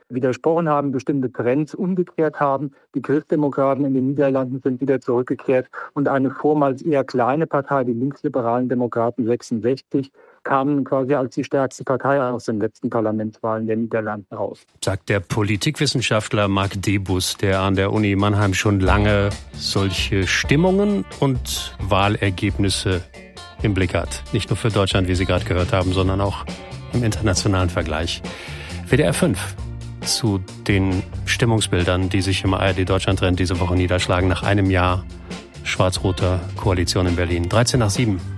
widersprochen haben, bestimmte Trends umgekehrt haben. Die Christdemokraten in den Niederlanden sind wieder zurückgekehrt und eine vormals eher kleine Partei, die linksliberalen Demokraten 66, kamen quasi als die stärkste Partei aus den letzten Parlamentswahlen der Niederlanden raus. Sagt der Politikwissenschaftler Marc Debus, der an der Uni Mannheim schon lange solche Stimmungen und Wahlergebnisse im Blick hat. Nicht nur für Deutschland, wie Sie gerade gehört haben, sondern auch im internationalen Vergleich. WDR 5 zu den Stimmungsbildern, die sich im ARD-Deutschland-Trend diese Woche niederschlagen, nach einem Jahr schwarz-roter Koalition in Berlin. 13:07.